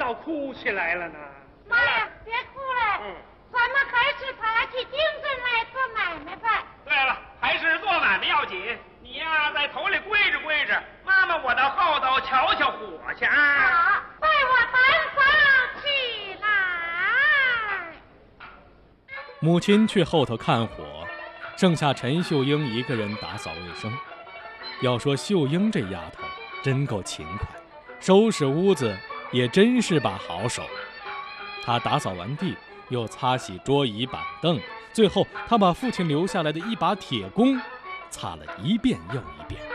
倒哭起来了呢。 妈呀，别哭了，咱们还是爬起精神来做买卖吧。 对了，还是做买卖要紧。你呀，在头里归着归着，妈妈我到后头瞧瞧火去啊。 好，带我单房起来。 母亲去后头看火，剩下陈秀英一个人打扫卫生。要说秀英这丫头真够勤快，收拾屋子也真是把好手。她打扫完地，又擦洗桌椅板凳，最后她把父亲留下来的一把铁弓擦了一遍又一遍。